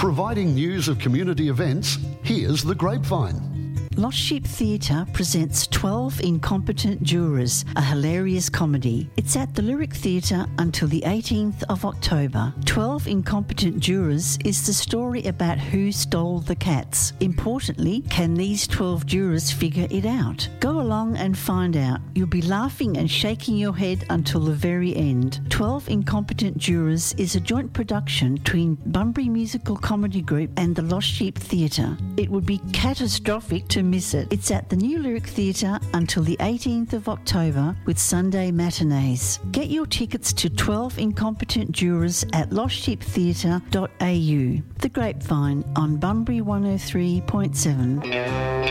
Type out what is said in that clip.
Providing news of community events, here's The Grapevine. Lost Sheep Theatre presents 12 Incompetent Jurors, a hilarious comedy. It's at the Lyric Theatre until the 18th of October. 12 Incompetent Jurors is the story about who stole the cats. Importantly, can these 12 jurors figure it out? Go along and find out. You'll be laughing and shaking your head until the very end. 12 Incompetent Jurors is a joint production between Bunbury Musical Comedy Group and the Lost Sheep Theatre. It would be catastrophic to miss it. It's at the New Lyric Theatre until the 18th of October with Sunday matinees. Get your tickets to 12 Incompetent Jurors at lostsheeptheatre.au. The Grapevine on Bunbury 103.7.